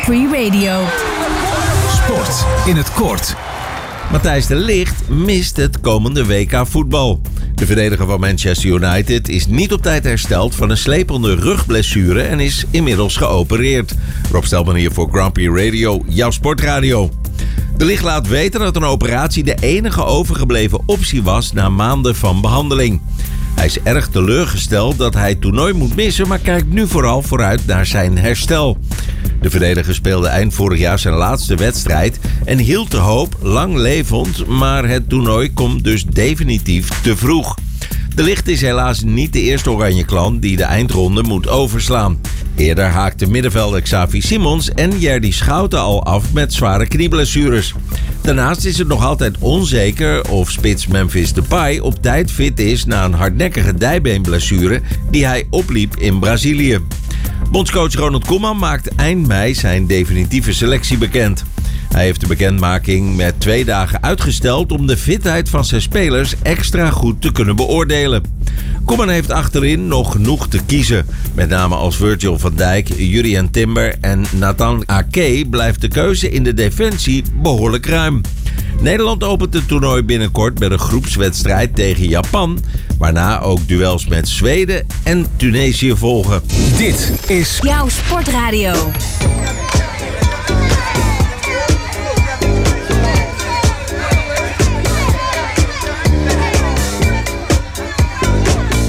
Free Radio. Sport in het kort. Matthijs de Ligt mist het komende WK voetbal. De verdediger van Manchester United is niet op tijd hersteld van een slepende rugblessure en is inmiddels geopereerd. Rob Stelman hier voor Grand Prix Radio, jouw sportradio. De Ligt laat weten dat een operatie de enige overgebleven optie was na maanden van behandeling. Hij is erg teleurgesteld dat hij het toernooi moet missen, maar kijkt nu vooral vooruit naar zijn herstel. De verdediger speelde eind vorig jaar zijn laatste wedstrijd en hield de hoop lang levend, maar het toernooi komt dus definitief te vroeg. De Ligt is helaas niet de eerste oranje klant die de eindronde moet overslaan. Eerder haakten middenvelder Xavi Simons en Jerdy Schouten al af met zware knieblessures. Daarnaast is het nog altijd onzeker of spits Memphis Depay op tijd fit is na een hardnekkige dijbeenblessure die hij opliep in Brazilië. Bondscoach Ronald Koeman maakt eind mei zijn definitieve selectie bekend. Hij heeft de bekendmaking met 2 dagen uitgesteld om de fitheid van zijn spelers extra goed te kunnen beoordelen. Koeman heeft achterin nog genoeg te kiezen. Met name als Virgil van Dijk, Jurrien Timber en Nathan Ake blijft de keuze in de defensie behoorlijk ruim. Nederland opent het toernooi binnenkort met een groepswedstrijd tegen Japan, waarna ook duels met Zweden en Tunesië volgen. Dit is Jouw sportradio.